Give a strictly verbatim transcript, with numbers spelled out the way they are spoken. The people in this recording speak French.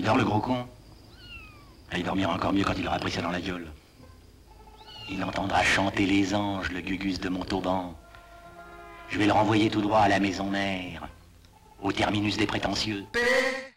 dort le gros con. Il dormira encore mieux quand il aura pris ça dans la gueule. Il entendra chanter les anges, le gugus de Montauban. Je vais le renvoyer tout droit à la maison mère, au terminus des prétentieux. P